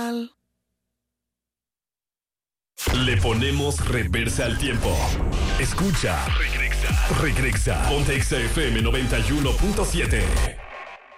mal. Le ponemos reversa al tiempo. Escucha. Regresa. Ponte XFM 91.7.